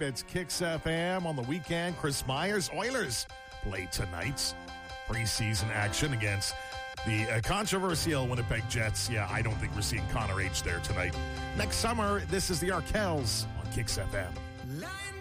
It's Kicks FM on the weekend. Chris Myers, Oilers play tonight's preseason action against the controversial Winnipeg Jets. Yeah, I don't think we're seeing Connor H there tonight. Next summer, this is the Arkells on Kicks FM.